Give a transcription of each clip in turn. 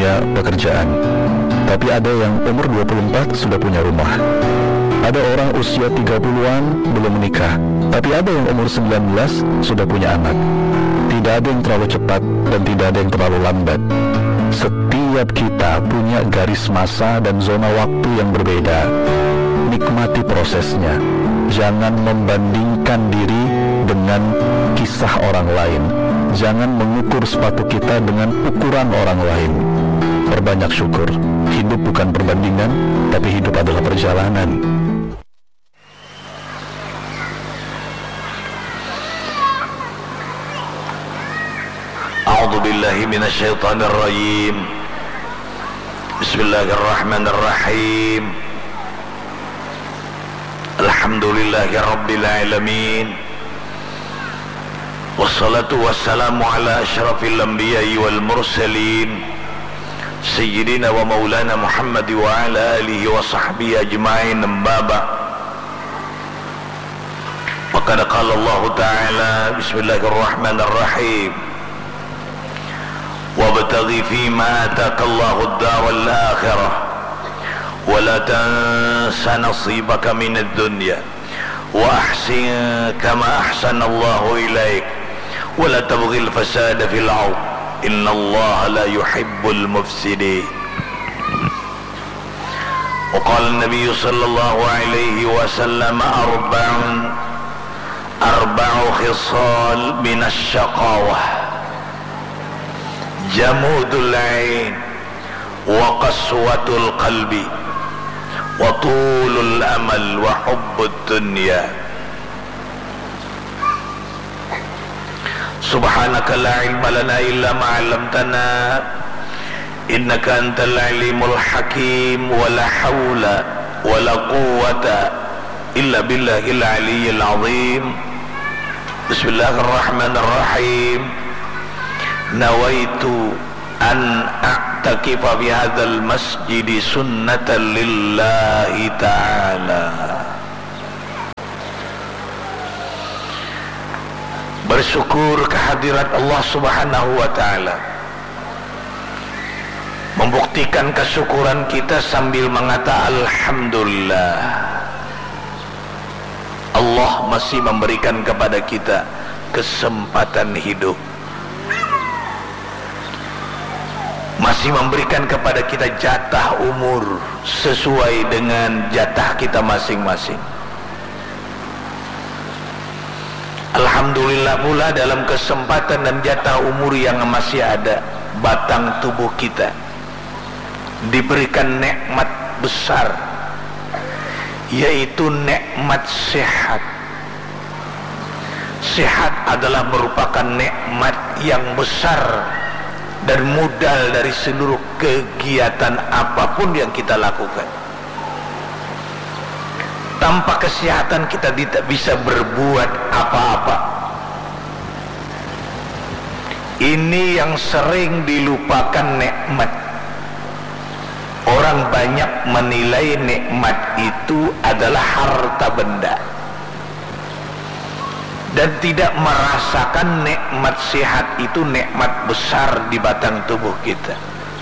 punya pekerjaan. Tapi ada yang umur 24 sudah punya rumah. Ada orang usia 30-an belum menikah, tapi ada yang umur 19 sudah punya anak. Tidak ada yang terlalu cepat dan tidak ada yang terlalu lambat. Setiap kita punya garis masa dan zona waktu yang berbeda. Nikmati prosesnya. Jangan membandingkan diri dengan kisah orang lain. Jangan mengukur sepatu kita dengan ukuran orang lain. Perbanyak syukur. Hidup bukan perbandingan, tapi hidup adalah perjalanan. A'udzu billahi minasyaitonir rajim. Bismillahirrahmanirrahim. Alhamdulillahi rabbil alamin. Wassalatu wassalamu ala asyrafil anbiya'i wal mursalin Sayyidina wa maulana Muhammad wa ala alihi wa sahbihi ajma'in. Amma ba'd. Wa qad qala Allah ta'ala bismillahirrahmanirrahim. Wabtaghi fima ataka Allahu ad-daral akhirah wa la tansa nasibaka minad dunya wa ahsin kama ahsana Allahu ilaik wa la tabghil fasada fil ardh inna Allah la yuhibbul mufsidin. Wa qala an-nabiy sallallahu alaihi wasallam arba'u khisal min asy-syaqawah jamudul 'ain wa qaswatul qalbi wa tulul amal wa hubbud dunya. Subhanaka la ilma lana illa ma 'allamtana innaka antal alimul hakim wa la hawla wa la quwwata illa billahil aliyyil azim. Bismillahirrahmanirrahim. Nawaitu an a'takifa fi hadzal masjid sunnatan lillahi ta'ala. Bersyukur kehadirat Allah subhanahu wa ta'ala, membuktikan kesyukuran kita sambil mengata alhamdulillah. Allah masih memberikan kepada kita kesempatan hidup, masih memberikan kepada kita jatah umur sesuai dengan jatah kita masing-masing. Alhamdulillah pula dalam kesempatan dan jatah umur yang masih ada, batang tubuh kita diberikan nikmat besar, yaitu nikmat sehat. Sehat adalah merupakan nikmat yang besar dan modal dari seluruh kegiatan apapun yang kita lakukan. Tanpa kesehatan kita tidak bisa berbuat apa-apa. Ini yang sering dilupakan nikmat. Orang banyak menilai nikmat itu adalah harta benda dan tidak merasakan nikmat sehat itu nikmat besar di batang tubuh kita.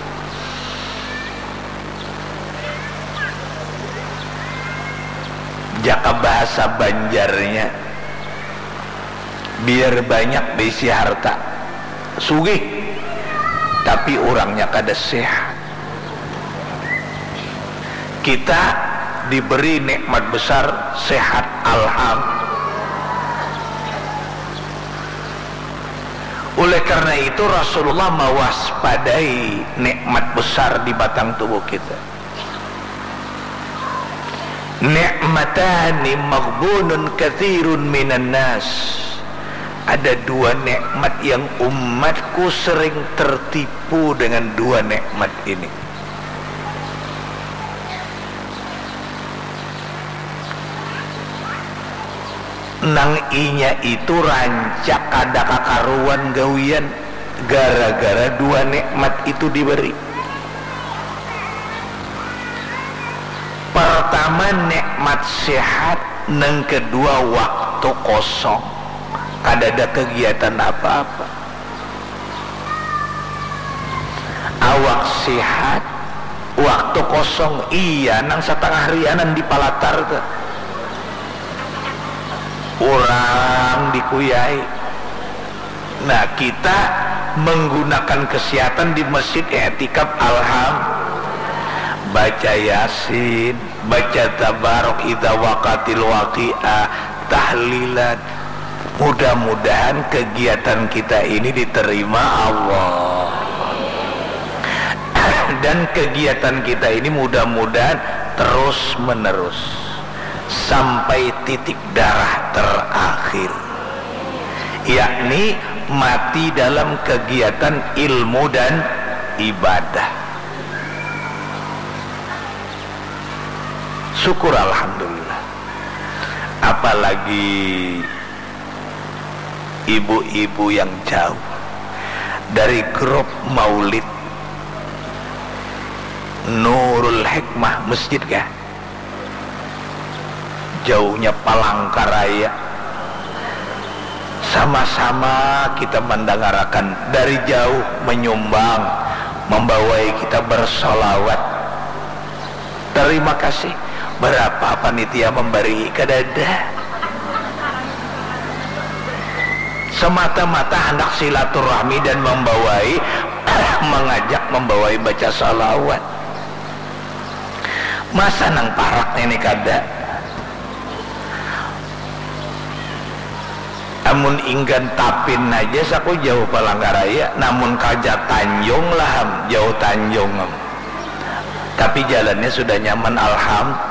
Jaka bahasa Banjarnya, biar banyak besi harta sugih tapi orangnya kada sehat. Kita diberi nikmat besar sehat, alhamdulillah. Oleh karena itu Rasulullah mewaspadai nikmat besar di batang tubuh kita. Ni'matani maghbunun katsirun minan nas. Ada dua nikmat yang umatku sering tertipu dengan dua nikmat ini. Nang inya itu rancak kada kakaruan gawian gara-gara dua nikmat itu diberi. Pertama nikmat sehat, nang kedua waktu kosong, kada ada kegiatan apa-apa. Awak sihat waktu kosong iya nang setengah rianan di palatar tuh orang dikuyai. Nah kita menggunakan kesehatan di masjid i'tikaf baca yasin, baca tabarok idza waqatil waqi'ah, tahlilan. Mudah-mudahan kegiatan kita ini diterima Allah dan kegiatan kita ini mudah-mudahan terus menerus sampai titik darah terakhir, yakni mati dalam kegiatan ilmu dan ibadah. Syukur alhamdulillah. Apalagi ibu-ibu yang jauh dari grup maulid Nurul Hikmah masjid kah? Jauhnya Palangkaraya, sama-sama kita mendengarkan dari jauh, menyumbang, membawai kita bersolawat. Terima kasih. Berapa panitia memberi kedada semata-mata hendak silaturahmi dan membawai mengajak membawai baca salawat. Masa nang parak ini kada amun inggan tapin aja saku jauh Palangkaraya, namun kaja Tanjung lah jauh Tanjung, tapi jalannya sudah nyaman alhamdulillah.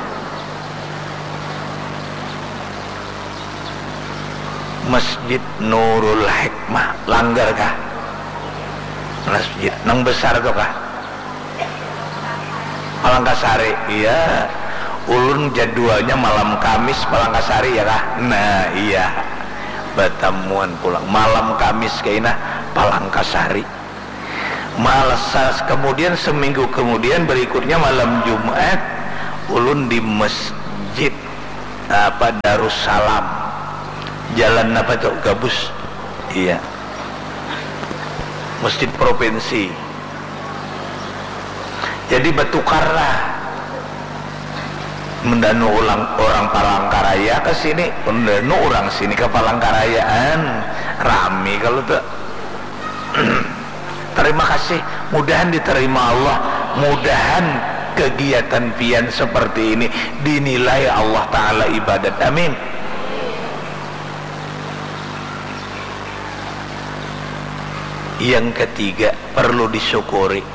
Masjid Nurul Hikmah langgar kah? Masjid nang besar tuh kah? Palangkasari, iya. Ulun jadwalnya malam Kamis Palangkasari ya kah? Nah iya, bertemuan pulang malam Kamis kayaknya Palangkasari. Malas kemudian seminggu kemudian berikutnya malam Jumat ulun di masjid Darussalam, jalan apa tuh Gabus, iya, masjid provinsi. Jadi bertukarlah mendanu orang Palangkaraya ke sini, mendanu orang sini ke Palangkarayaan, rame kalau tuh. Terima kasih, mudahan diterima Allah, mudahan kegiatan pian seperti ini dinilai Allah Ta'ala ibadat, amin. Yang ketiga perlu disyukuri,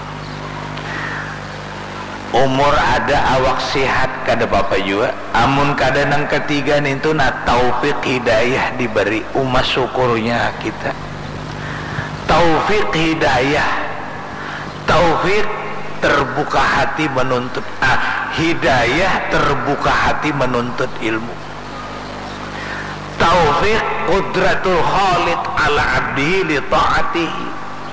umur ada, awak sehat kada apa-apa juga, amun kada nang ketiga itu na taufik hidayah diberi, umat syukurnya kita. Taufik hidayah, taufik terbuka hati menuntut, hidayah terbuka hati menuntut ilmu, taufik qudratul khaliq ala abdihi li ta'atihi,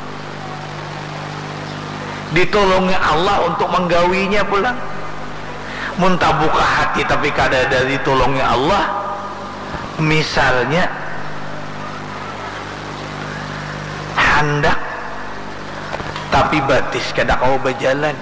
ditolongnya Allah untuk menggawinya pulang. Muntah buka hati tapi kada ada ditolongnya Allah. Misalnya handak tapi batis kada kau berjalan,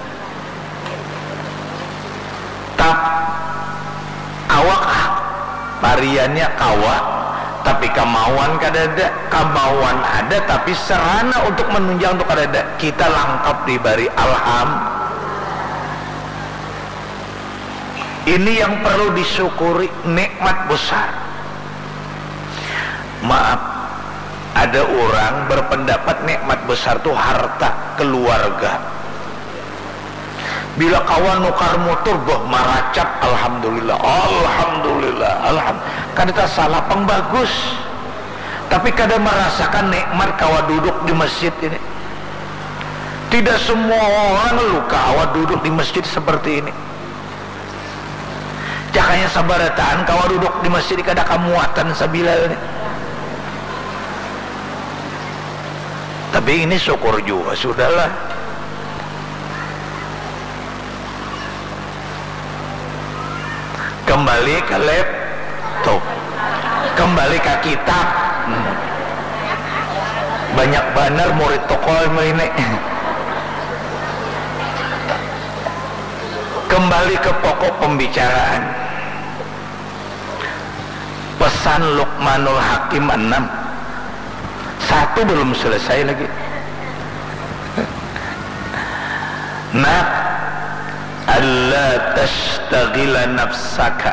awak variannya kawa tapi kemauan kada ada, kemauan ada tapi sarana untuk menunjang untuk kada ada. Kita lengkap diberi alhamdulillah. Ini yang perlu disyukuri, nikmat besar. Maaf, ada orang berpendapat nikmat besar itu harta keluarga. Bila kawan nukar motor boh maracap, alhamdulillah, alhamdulillah, alhamdulillah. Kada salah pang bagus, tapi kada merasakan nikmat kawan duduk di masjid ini. Tidak semua orang luka kawan duduk di masjid seperti ini. Jakanya sabarataan kawan duduk di masjid kada kamuatan sabila ini. Tapi ini syukur juga, sudahlah. Kembali ke laptop, kembali ke kitab. Banyak benar murid toko ini. Kembali ke pokok pembicaraan. Pesan Luqmanul Hakim 6. Satu belum selesai lagi. Nak, alla tashtagila nafsaka,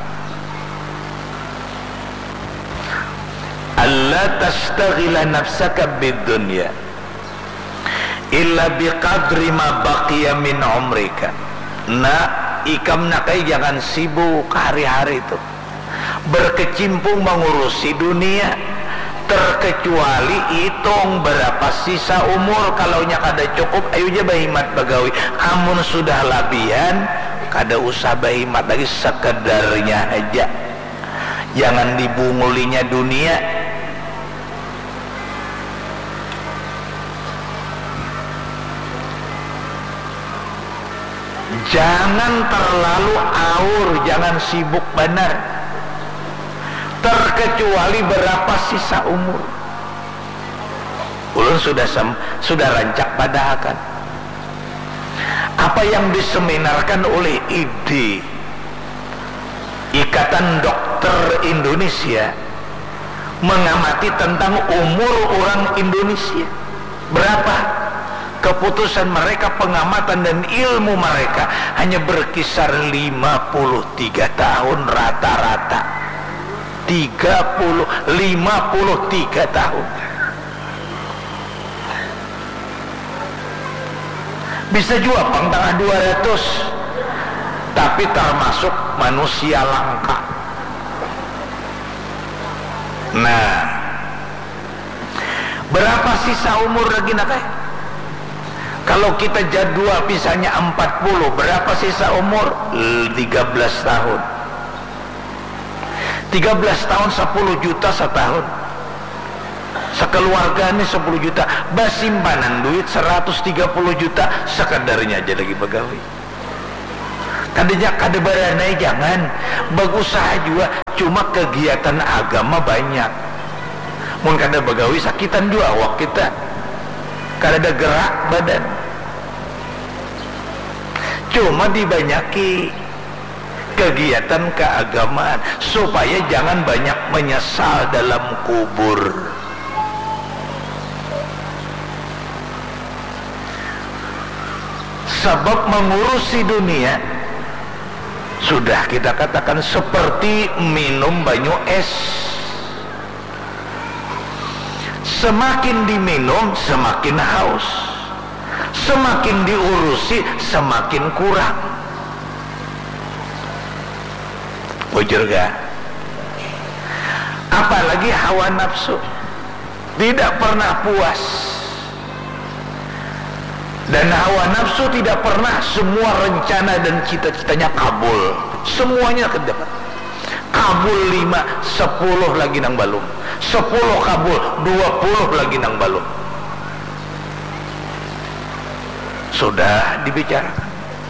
alla tashtagila nafsaka bidunya illa biqadri ma baqiya min umrika. Nak, ikam nakai jangan sibuk hari-hari itu berkecimpung mengurusi dunia, terkecuali hitung berapa sisa umur. Kalau nya kada cukup, ayo aja bahimat bagawi. Amun sudah labihan, kada usah bahimat lagi, sekedarnya aja. Jangan dibungulinya dunia. Jangan terlalu aur, jangan sibuk benar, terkecuali berapa sisa umur. Ulun sudah rancak pada akan apa yang diseminarkan oleh IDI, Ikatan Dokter Indonesia, mengamati tentang umur orang Indonesia. Berapa? Keputusan mereka, pengamatan dan ilmu mereka hanya berkisar 53 tahun rata-rata. 53 tahun. Bisa juga pangtangah 200, tapi termasuk manusia langka. Nah, berapa sisa umur lagi nakai? Kalau kita jadwal misalnya 40, berapa sisa umur? 13 tahun. 13 tahun 10 juta setahun. Sekeluarga ini 10 juta. Basimpanan duit 130 juta, sekedarnya aja lagi pegawai. Tadinya kada beranai jangan, berusaha juga, cuma kegiatan agama banyak. Mun kada begawi sakitan juga awak kita. Kada ada gerak badan. Cuma dibanyaki kegiatan keagamaan supaya jangan banyak menyesal dalam kubur. Sebab mengurusi dunia sudah kita katakan seperti minum banyu es. Semakin diminum semakin haus, semakin diurusi semakin kurang. Bujur gak? Apalagi hawa nafsu tidak pernah puas, dan hawa nafsu tidak pernah semua rencana dan cita-citanya kabul. Semuanya kedapat kabul 5, 10 lagi nang balum, 10 kabul, 20 lagi nang balum. Sudah dibicarakan.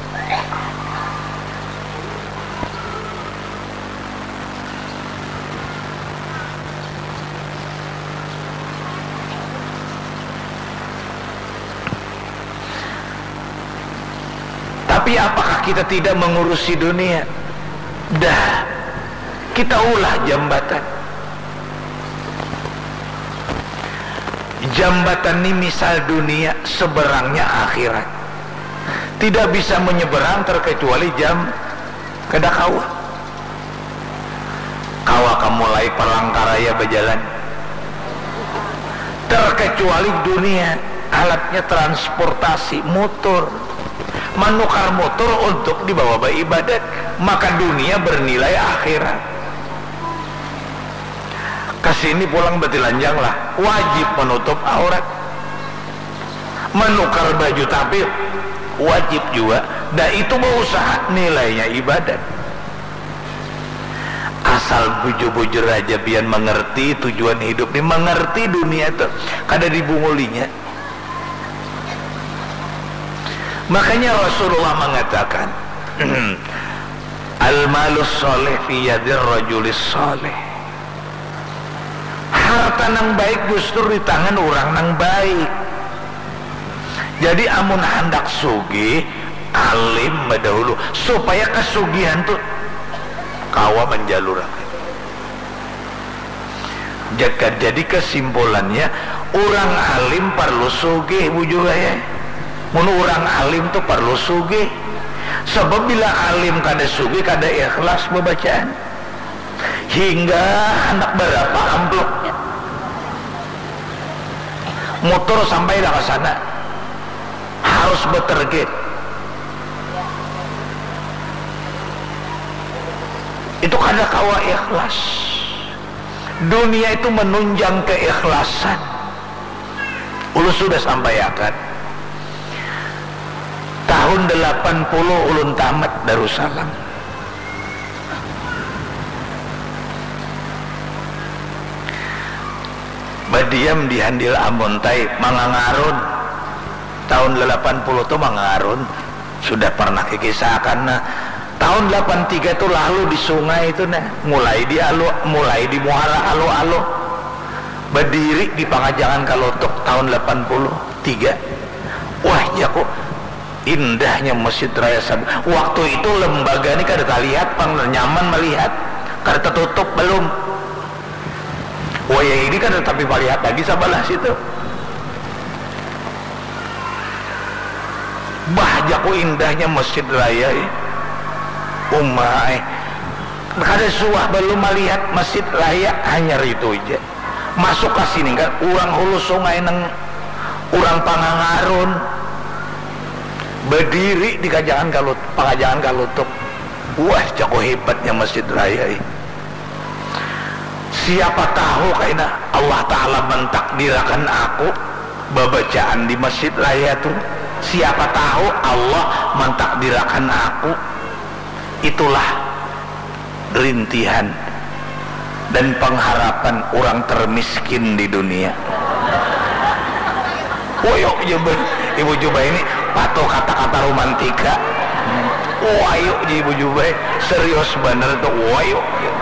Tapi apakah kita tidak mengurusi dunia? Dah, kita ulah jambatan. Jambatan ini misal dunia, seberangnya akhirat. Tidak bisa menyeberang terkecuali jam kada kawa. Kawa kamu mulai Palangkaraya berjalan. Terkecuali dunia, alatnya transportasi, motor. Menukar motor untuk dibawa beribadat, maka dunia bernilai akhirat. Kesini pulang betilanjang lah, wajib menutup aurat. Menukar baju tapir wajib juga, dan itu berusaha nilainya ibadat. Asal bujur-bujur aja biar mengerti tujuan hidup ini, mengerti dunia itu kada dibungulinya. Makanya Rasulullah mengatakan al-malus soleh fi yadir rajulis soleh. Harta nang baik justru di tangan orang nang baik. Jadi amun hendak sugih, alim dahulu supaya kesugihan tuh kawa menjalurakan. Jadi kesimpulannya orang alim perlu sugih bujur ya. Mun orang alim tuh perlu sugih. Sebab bila alim kada sugih kada ikhlas bacaan. Hingga anak berapa amplopnya. Motor sampai dah ke sana harus bertarget. Itu kada kawa ikhlas. Dunia itu menunjang keikhlasan. Ulun sudah sampaikan tahun 80 ulun tamat Darussalam. Badiam di Handil Ambontai Mangangarun tahun 80 tuh Mangangarun sudah pernah kikisahkan. Nah, tahun 83 itu lalu di sungai itu nah mulai di muara alo berdiri di Pangajangan Kalotok tahun 83. Wah ya kok indahnya Masjid Raya Sabi. Waktu itu lembaga ini kada terlihat, nyaman melihat, kada tertutup belum. Wah ya ini kan tapi melihat lagi sabalah situ. Bahjaku indahnya Masjid Raya umai. Kada suah belum melihat Masjid Raya hanya itu aja. Masuk ke sini kan urang hulu sungai nang urang Pangangarun berdiri di Pangajangan Kalutuk. Wah jago hebatnya Masjid Raya. Siapa tahu kayaknya Allah Ta'ala mentakdirkan aku babacaan di Masjid Raya tuh. Siapa tahu Allah mentakdirkan aku. Itulah rintihan dan pengharapan orang termiskin di dunia. Woyo Ibu Juba ini patuh kata-kata romantika. Woyo Ibu Juba serius bener tuh. Woyo.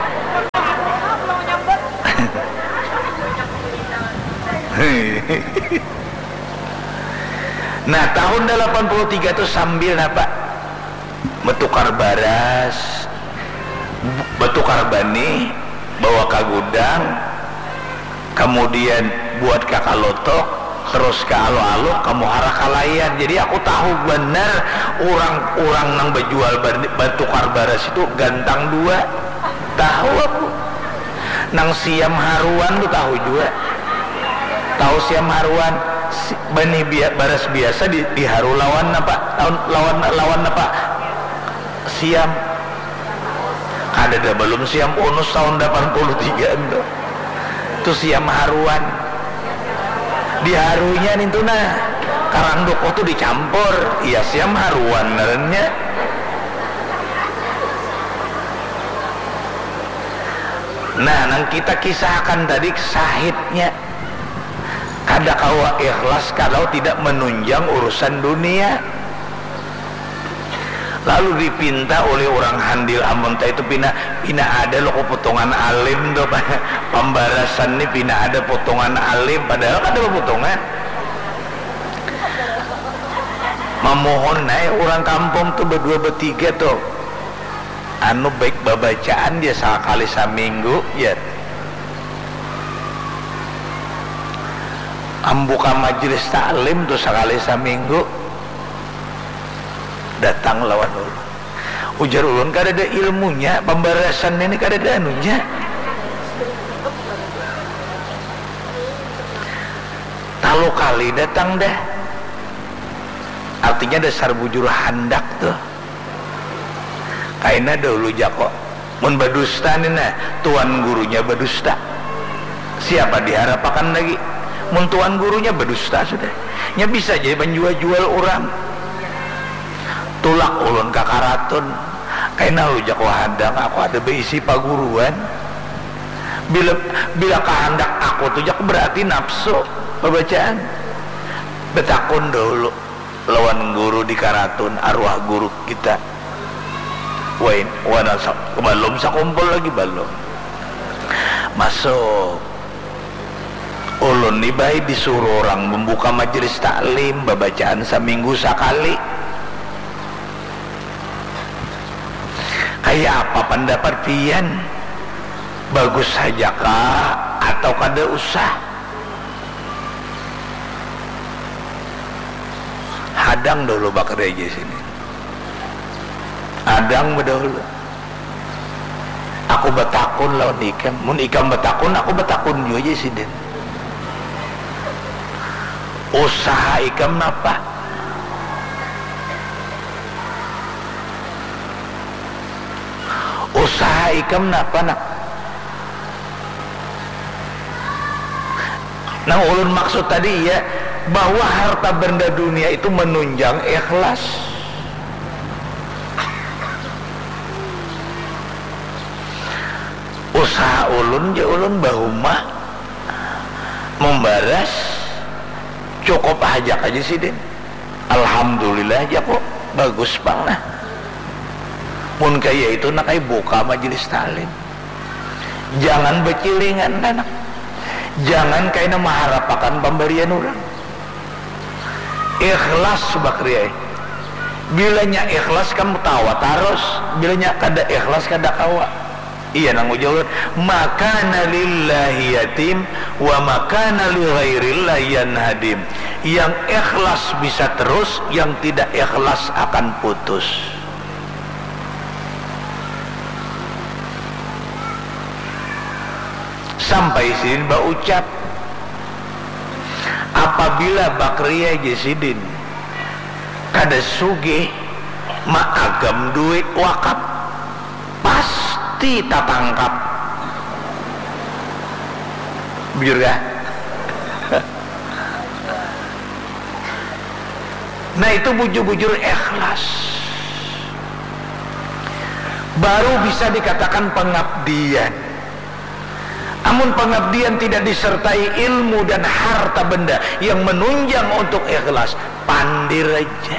Nah tahun 83 itu sambil apa betukar baras, betukar bani, bawa ke gudang, kemudian buat ke Kalotok, terus ke alo-alo kamu arah kalayan. Jadi aku tahu benar orang-orang nang berjual betukar baras itu gantang dua. Tahu aku nang siam haruan tuh tahu juga. Tahu siam haruan bani baras biasa diharu lawan apa lawan apa siam ada belum siam unus tahun 83 itu siam haruan diharunya itu nah karang doko tuh dicampur iya siam haruan nerenya. Nah nang kita kisahkan tadi sahidnya kada kawa ikhlas kalau tidak menunjang urusan dunia. Lalu dipinta oleh orang Handil Amonta itu pina ada loh potongan alim tuh pembarasan nih pina ada potongan alim padahal ada potongan. Memohon naik orang kampung tuh berdua bertiga tuh anu baik babacaan dia sekali seminggu ya. Ambuka majelis taklim tuh sekali seminggu datang lawan ulun ujar ulun kada ada ilmunya pembarasan ini kada ada anunya talu kali datang dah artinya dasar bujur handak tuh kaina dahulu jako mun badusta nih tuan gurunya badusta siapa diharapkan lagi mun tuan gurunya berdusta sudah nya bisa jadi penjual-jual orang tulak ulun kakaratun kaina lu jako handang aku ada beisi paguruan bila kehendak aku tuh jak berarti nafsu pembacaan betakun dulu lawan guru di karatun arwah guru kita wain wana belum sakumpul lagi belum masuk ulun nih baik disuruh orang membuka majelis taklim babacaan seminggu sekali Aya apa pendapat pian? Bagus saja kah atau kada usah? Hadang dulu bak gereja sini. Hadang dulu. Aku betakun lawan ikam. Mun ikam betakun, aku betakun juga sini. Usaha ikam napa? Usaha ikam napa nak? Nah ulun maksud tadi ya, bahwa harta benda dunia itu menunjang ikhlas. Usaha ulun je ulun bahuma membaras cukup hajak aja sih Den. Alhamdulillah aja kok bagus banget. Mun kaya itu nak buka majelis taklim. Jangan becilingan anak. Jangan kaya mengharapkan pemberian orang. Ikhlas subakriya. Bilanya ikhlas kamu tawa taros, bilanya kada ikhlas kada kawa. Iya nang ujauh. Makana lillahi yatim wa makana li ghairillahi yanhadim. Yang ikhlas bisa terus, yang tidak ikhlas akan putus. Sampai sini mbak ucap, apabila bakriya jesidin kada sugih maagam duit wakaf pasti tatangkap. Bujur ya? Nah itu bujur-bujur ikhlas, baru bisa dikatakan pengabdian. Namun pengabdian tidak disertai ilmu dan harta benda yang menunjang untuk ikhlas, pandir aja.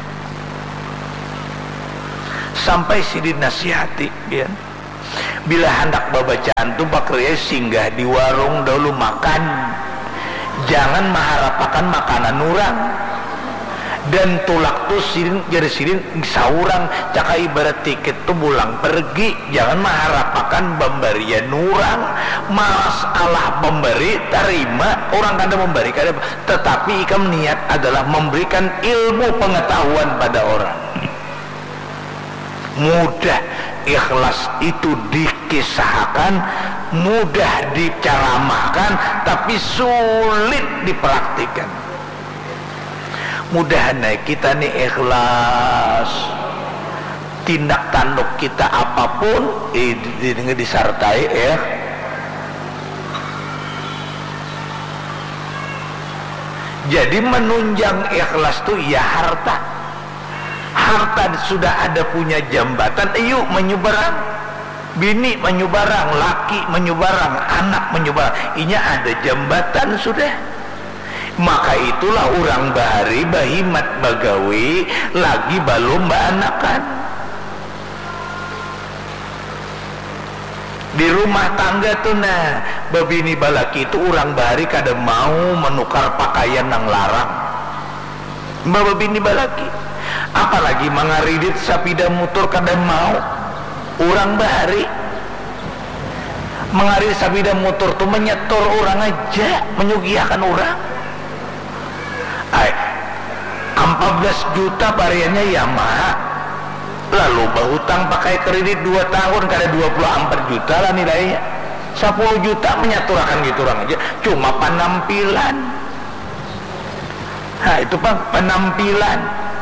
Sampai si dinasihati ya. Bila hendak babacaan tu bakriya singgah di warung dulu makan. Jangan mengharapkan makanan orang. Dan tulak tu jadi sirin saurang caka ibarat tiket tu bulang pergi. Jangan mengharapkan pemberian orang. Masalah memberi terima, orang kada memberi kada, tetapi ikam niat adalah memberikan ilmu pengetahuan pada orang. Mudah ikhlas itu dikisahkan, mudah diceramahkan, tapi sulit dipraktikkan. Mudah-mudahan kita nih ikhlas, tindak tanduk kita apapun disertai ya. Jadi menunjang ikhlas tuh ya harta. Harta sudah ada punya jambatan, yuk menyubarang. Bini menyubarang, laki menyubarang, anak menyubarang. Inya ada jambatan sudah. Maka itulah orang bahari bahimat bagawi lagi balum anakan. Di rumah tangga tuh nah babini balaki itu orang bahari kada mau menukar pakaian yang larang. Babini balaki apalagi mangaridit sapida motor kada mau. Orang bahari mengaridit sapida motor tuh menyetor orang aja, menyugihakan orang. 14 juta variannya Yamaha, lalu bahutang pakai kredit 2 tahun kada 24 juta lah nilainya. 10 juta menyaturakan gitu orang aja, cuma penampilan. Nah itu pak penampilan.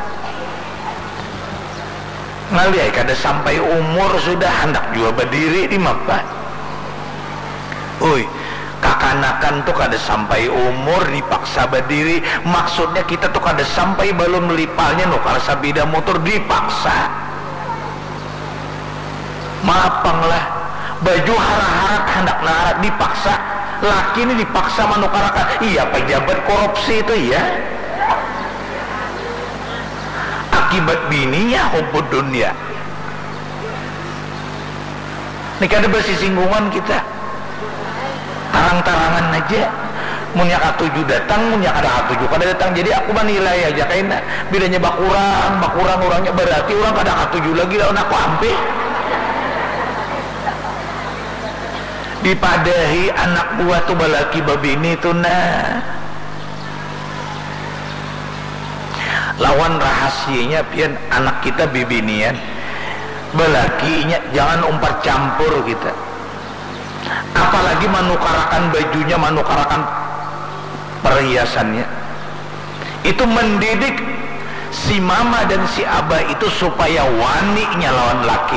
Ngaliai kada sampai umur sudah hendak juga berdiri di mapa. Oi, kakanakan tuh kada sampai umur dipaksa berdiri. Maksudnya kita tuh kada sampai belum melipalnya nukar sabida motor dipaksa. Maapanglah baju harak-harak hendak narat dipaksa. Laki ini dipaksa menukarakan. Iya pejabat korupsi itu ya. Akibat bininya hubud dunia. Ini kada bersinggungan kita. Tarang-tarangan aja. Munya katuju datang, munya kada katuju kada datang. Jadi aku menilai aja kayaknya. Bilanya bakurang orangnya berarti orang kada katuju lagi lawan aku hampir. dipadahi anak buah tu balaki babini tu nah. Lawan rahasianya pian anak kita bibinian balakinya jangan umpat campur kita, apalagi manukarakan bajunya, manukarakan perhiasannya. Itu mendidik si mama dan si abah itu supaya waninya lawan laki.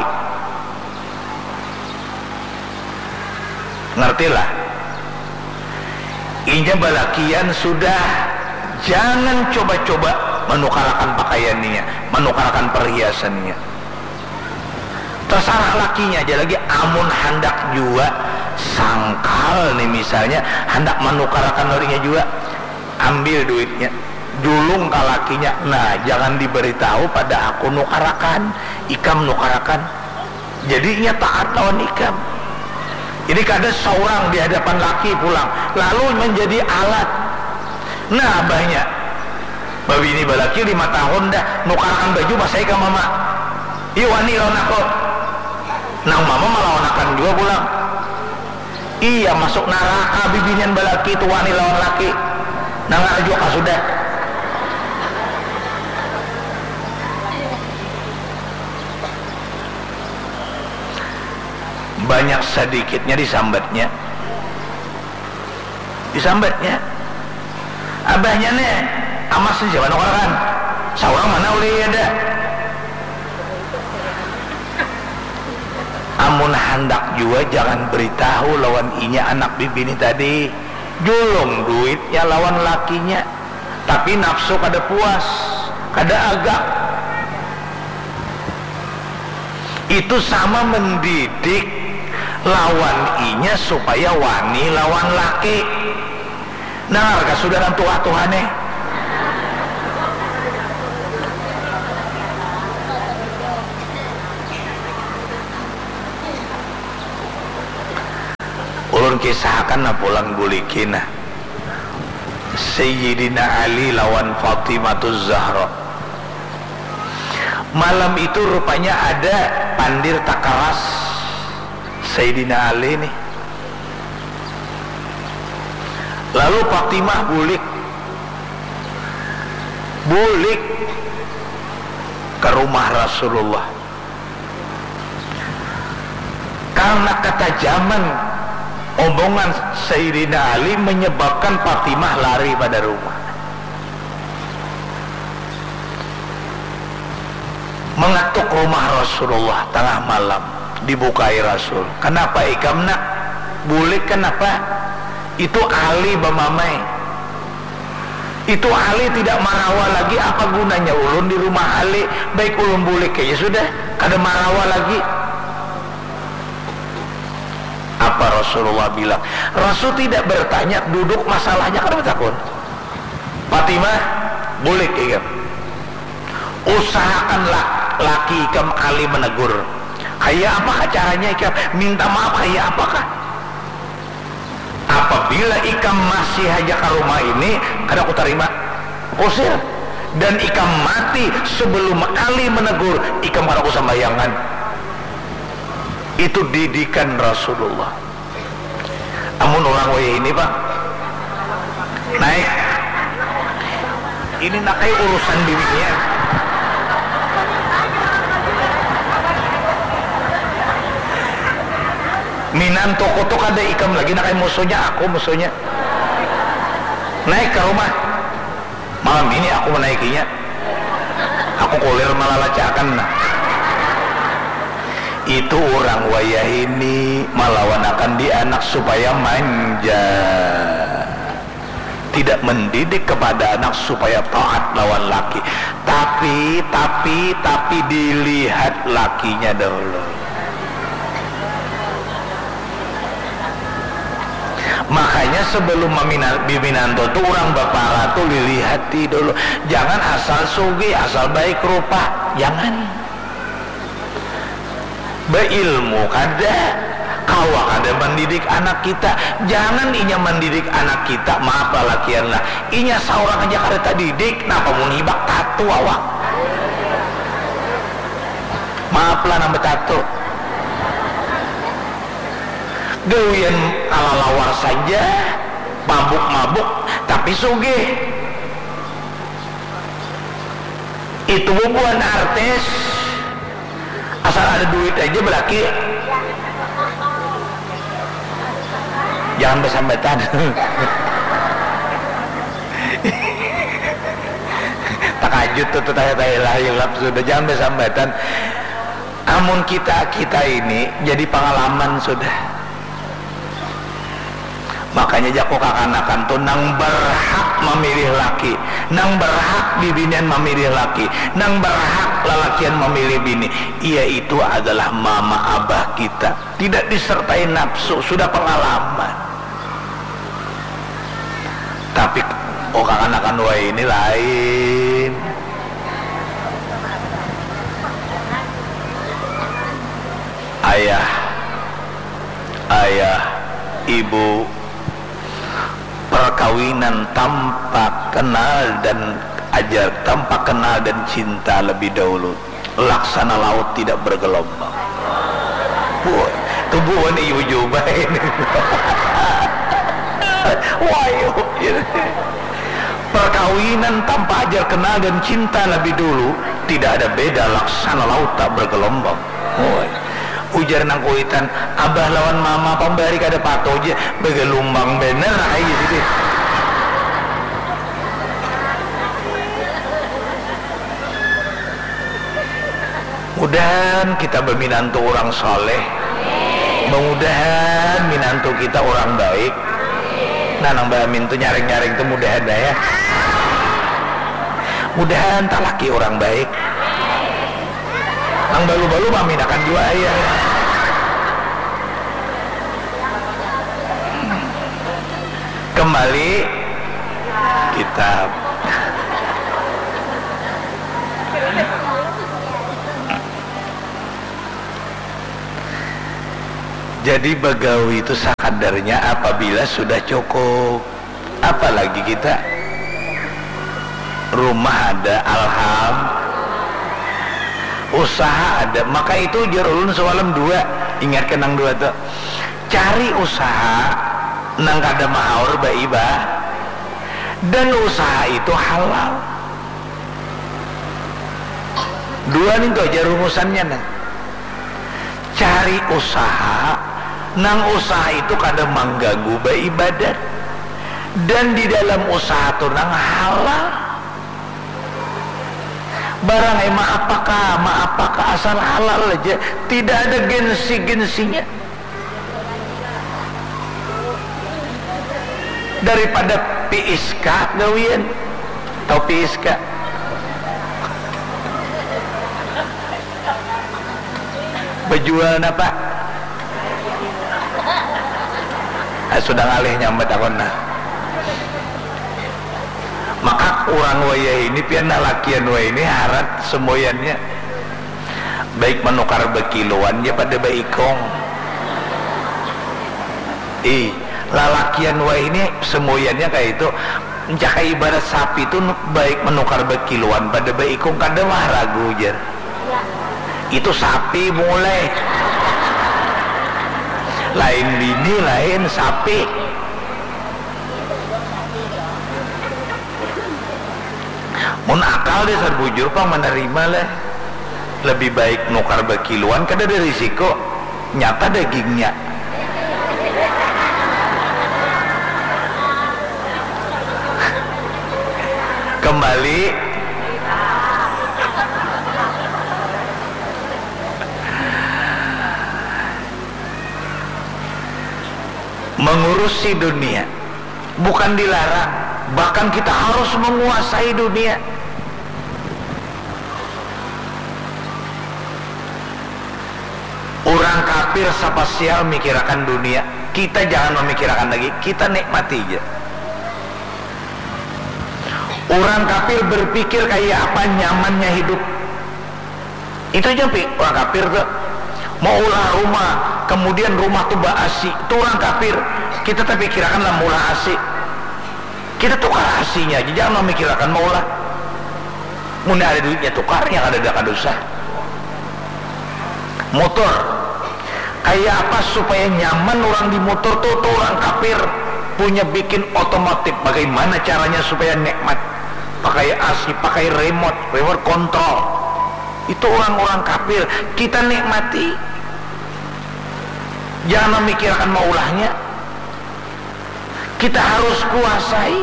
Ngertilah, inya balakian sudah jangan coba-coba menukarakan pakaiannya, menukarakan perhiasannya. Terserah lakinya aja lagi, amun hendak juga sangkal nih misalnya hendak menukarakan dirinya juga, ambil duitnya julung ke lakinya. Nah, jangan diberitahu pada aku nukarakan, ikam nukarakan. Jadinya taat lawan ikam. Ini kada seorang di hadapan laki pulang lalu menjadi alat. Nah, abahnya babi ini balaki 5 tahun dah nukarakan baju bahasa ikam mama. Iya wani lawan aku. Nang mama malah onakan juga pulang. Iya masuk neraka bibinian balaki itu wani lawan laki. Nang juga sudah. Banyak sedikitnya disambatnya. Abahnya nih amas sih siapa nukarakan. Seorang mana oleh ada. Amun hendak juga jangan beritahu lawan inya anak bibini tadi julung duitnya lawan lakinya, tapi nafsu kada puas, kada agak. Itu sama mendidik lawan inya supaya wani lawan laki. Nah, harga saudara tua-tuane ulun kisahkan na pulang bulikin Sayyidina Ali lawan Fatimatuz Zahra. Malam itu rupanya ada pandir takaras Sayyidina Ali nih. Lalu Fatimah bulik ke rumah Rasulullah karena ketajaman omongan Sayyidina Ali menyebabkan Fatimah lari pada rumah. Mengetuk rumah Rasulullah tengah malam, dibukai Rasul. Kenapa ikam nak bulik? Kenapa? Itu Ali bamamai. Itu Ali tidak marawa lagi. Apa gunanya ulun di rumah Ali? Baik ulun bulik ya sudah, kada marawa lagi. Apa Rasulullah bilang? Rasul tidak bertanya duduk masalahnya, kada bertakun. Fatimah bulik ikam. Usahakanlah laki ikam Ali menegur. Kayak apakah caranya ikam? Minta maaf kayak apakah? Apabila ikam masih aja ke rumah ini, kada aku terima, usir. Dan ikam mati sebelum Ali menegur, ikam kada aku sembayangan. Itu didikan Rasulullah. Amun orang waya ini pak naik ini nak kayak urusan dirinya. Minan toko ada ikam lagi nak kayak musuhnya naik ke rumah. Malam ini aku menaikinya, aku kulir malah lacakan. Itu orang wayah ini melawan di anak supaya manja, tidak mendidik kepada anak supaya taat lawan laki, tapi dilihat lakinya dulu. Makanya sebelum biminanto tuh orang bapak tuh dilihati dulu, jangan asal sugi, asal baik rupa, jangan. Beilmu kada, kawa kada mendidik anak kita, jangan inya mendidik anak kita. Maaf lakian lah, inya seorang aja kada tadidik, napa mau hibak tatu awak? Maaf lah nambah tatu. gawian ala lawar saja, mabuk-mabuk tapi sugih. Itu bukan artis, asal ada duit aja belaki. Jangan bersambatan. Takajud tuh taylah sudah, jangan bersambatan. Amun kita ini jadi pengalaman sudah. Makanya jako kakanakan tuh nang berhak memilih laki, nang berhak bibinian memilih laki, nang berhak lelakian memilih bini. Ia itu adalah mama abah kita, tidak disertai nafsu, sudah pengalaman. Tapi kakanakan wah ini lain. Ayah, ibu, perkawinan tanpa kenal dan ajar, tanpa kenal dan cinta lebih dahulu, laksana laut tidak bergelombang. Boy, tubuhan ibu juga ini. Wayo, perkawinan tanpa ajar, kenal dan cinta lebih dulu tidak ada beda, laksana laut tak bergelombang. Boy, ujar nang kuitan abah lawan mama pembari kada pato aja begelumbang bener aja gitu. Mudahan kita berminantu orang soleh, mudahan minantu kita orang baik. Nah nang bamin tuh nyaring-nyaring tuh mudahan dah ya, mudahan tak laki orang baik. Nang balu-balu mamin akan dua ayah. Kembali kitab. Jadi begawi itu sakadarnya apabila sudah cukup. Apalagi kita rumah ada, usaha ada, maka itu jarulun semalam dua. Ingat kenang dua tuh, cari usaha nang kada mahaur baiba, dan usaha itu halal. Dua nih tuh aja rumusannya nah. Cari usaha nang usaha itu kada mengganggu baibadat, dan di dalam usaha tuh nang halal. Barang apakah asal halal aja, tidak ada gensi-gensinya. Daripada piiska gawian, tau piiska? Bejual apa? Sudah ngalih nyambat aku nah. Maka orang waya ini pian lakian waya ini harat semuanya baik menukar bekiloannya pada baikong. Lalakian waya ini semuanya kayak itu menjaga ibarat sapi itu baik menukar bekiloan pada baikong kada mah ragu jar. Itu sapi mulai lain bini lain sapi. Mun akal deh serbujur pang menerima lah, lebih baik nukar bekiluan kada ada risiko, nyata dagingnya. Kembali mengurusi dunia bukan dilarang, bahkan kita harus menguasai dunia. Orang kafir spasial mikirkan dunia, kita jangan memikirkan lagi, kita nikmati aja. Orang kafir berpikir kayak apa nyamannya hidup, itu aja orang kafir tuh. Mau ulah rumah, kemudian rumah tuh basi, itu orang kafir. Kita tapi kirakan lah mula asi, kita tukar asinya aja, jangan memikirkan mau ulah. Muna ada duitnya tukar, yang ada dosa. Motor, Kayak apa supaya nyaman orang di motor tuh orang kafir punya bikin otomotif. Bagaimana caranya supaya nikmat? Pakai AC, pakai remote control. Itu orang-orang kafir. Kita nikmati. Jangan memikirkan maulahnya. Kita harus kuasai.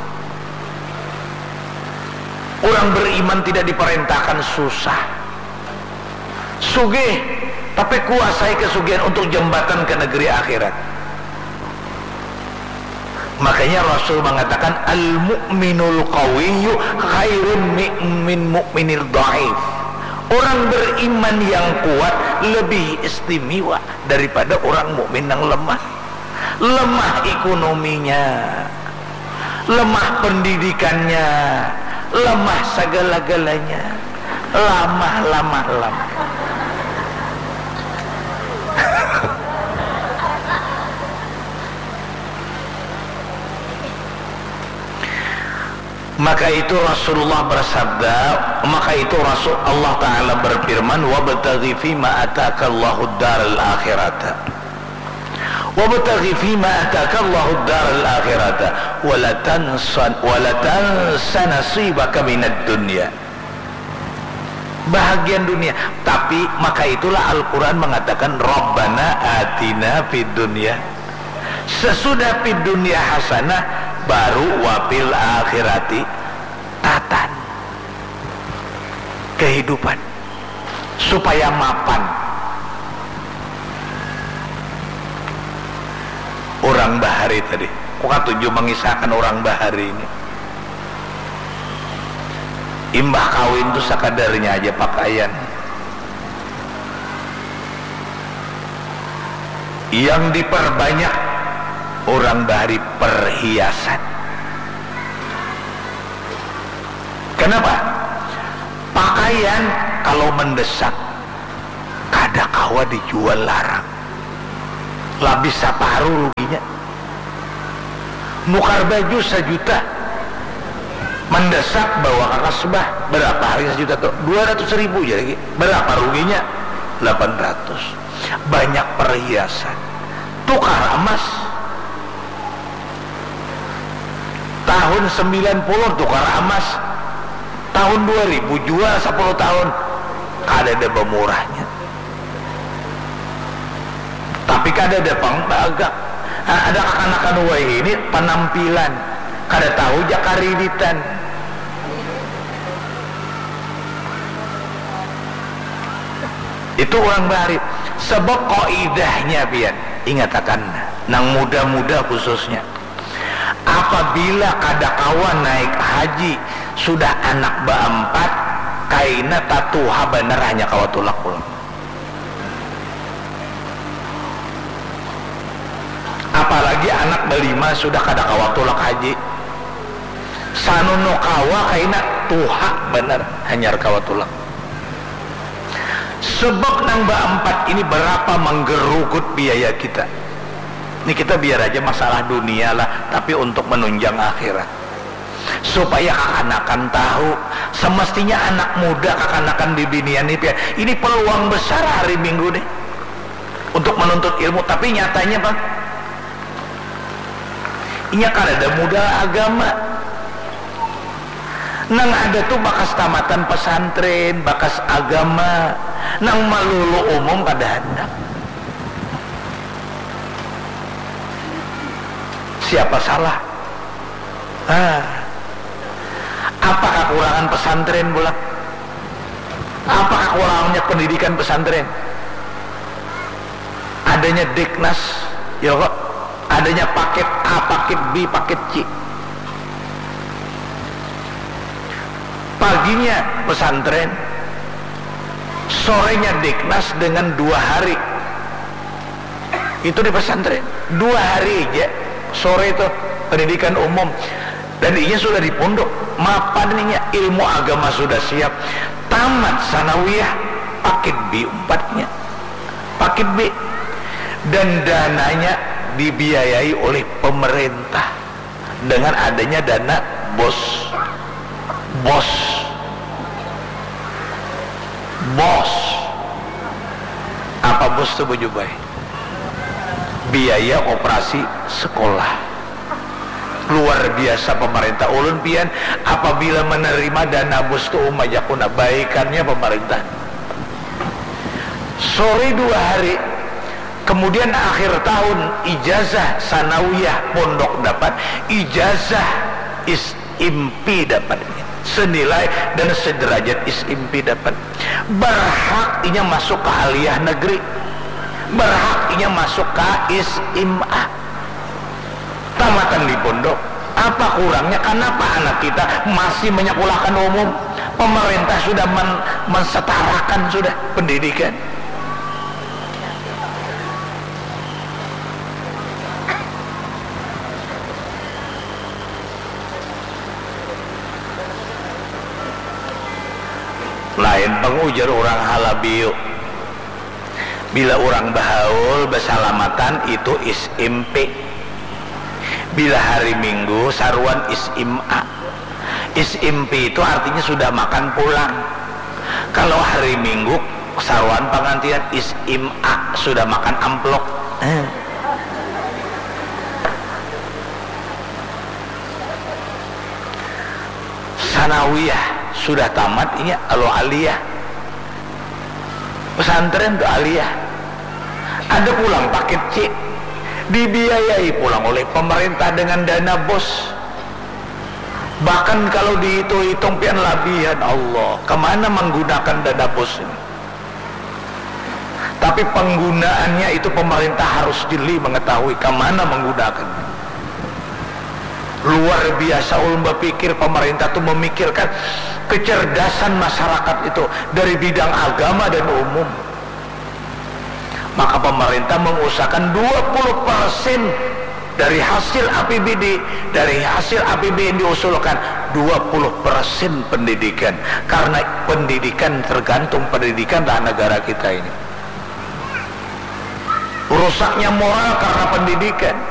Orang beriman tidak diperintahkan susah, sugih, tapi kuasai kesugihan untuk jembatan ke negeri akhirat. Makanya Rasul mengatakan al-mu'minul qawiyyu khairun min mu'minil dhaif. Orang beriman yang kuat lebih istimewa daripada orang mukmin yang lemah. Lemah ekonominya, lemah pendidikannya, lemah segala-galanya, lamah. Maka itu Rasulullah bersabda, maka itu Rasul Allah Ta'ala berfirman, wabtaghi fima ataka Allahu ad-daral akhirata, wabtaghi fima ataka Allahu ad-daral akhirata wala tansa nasibaka minad dunya. Bahagian dunia. Tapi maka itulah Al-Quran mengatakan Rabbana atina fid dunya, sesudah fid dunya hasanah, baru wafil akhirati tatan, kehidupan supaya mapan. Orang bahari tadi, kok tujuh mengisahkan orang bahari ini. Imbah kawin itu sakadarnya aja pakaian. Yang diperbanyak orang bahari perhiasan. Kenapa? Pakaian kalau mendesak kadakawa dijual larang, labis saparuh ruginya. Nukar baju 1 juta, mendesak bawa ke kasbah berapa harga 1 juta tuh? 200.000 ya lagi. Berapa ruginya? 800. Banyak perhiasan. Tukar emas tahun 90 tukar emas, tahun 2000 jual 10 tahun, kada bermurahnya. Tapi kada ada pangbaga. Ada akan-akan ini penampilan, kada tahu jakariditan. Itu orang bahari. Sebab kaidahnya pian, ingatakan nang muda-muda khususnya, apabila kadakawan naik haji sudah anak ba-4, kaina tatuha bener hanya kawatulak pulang. Apalagi anak ba-5 sudah kadakawatulak haji, sanuno kawa kaina tuha bener hanya kawatulak. Sebab nang ba-4 ini berapa menggerugut biaya kita. Ini kita biar aja masalah dunia lah, tapi untuk menunjang akhirat. Supaya kakanakan tahu, semestinya anak muda kakanakan di binian ini peluang besar hari Minggu nih untuk menuntut ilmu. Tapi nyatanya Pak, ini kan ada muda agama. Nang ada tuh bakas tamatan pesantren, bakas agama, nang malulu umum kada hendak. Siapa salah? Apa kekurangan pesantren pula? Apa kekurangannya pendidikan pesantren? Adanya Diknas, ya kok? Adanya paket A, paket B, paket C. Paginya pesantren, sorenya Diknas dengan 2 hari. Itu di pesantren 2 hari aja. Sore itu pendidikan umum, dan ini sudah di pondok mapannya ilmu agama sudah siap. Tamat sanawiyah paket B 4-nya, paket B, dan dananya dibiayai oleh pemerintah dengan adanya dana bos. Apa bos tuh baju baik? biaya operasi sekolah. Luar biasa pemerintah ulun pian apabila menerima dana bos tu umayakuna baikannya pemerintah. Sore 2 hari kemudian akhir tahun ijazah sanawiyah pondok dapat, ijazah ISIMPI dapat, senilai dan sederajat ISIMPI dapat. Berhak inya masuk ke aliyah negeri, berhak inya masuk ke SMA. Tamatan di pondok, apa kurangnya? Kenapa anak kita masih menyekolahkan umum? Pemerintah sudah mensetarakan sudah pendidikan. Lain pengujar orang halabiu. Bila orang bahaul bersalamatan itu ISIMP. Bila hari Minggu saruan ISIMA. ISIMP itu artinya sudah makan pulang. Kalau hari Minggu saruan pengantian ISIMA sudah makan amplop. Sanawiyah sudah tamat, ini alo aliyah. Pesantren tuh aliyah. Ada pulang paket C, dibiayai pulang oleh pemerintah dengan dana bos. Bahkan kalau dihitung pian labihan, Allah, kemana menggunakan dana bos ini? Tapi penggunaannya itu pemerintah harus jeli mengetahui kemana menggunakan. Luar biasa ulun berpikir pemerintah itu memikirkan kecerdasan masyarakat itu dari bidang agama dan umum. Maka pemerintah mengusahakan 20% dari hasil APBD, dari hasil APBN diusulkan 20% pendidikan, karena pendidikan tergantung pendidikan negara kita ini. Rusaknya moral karena pendidikan.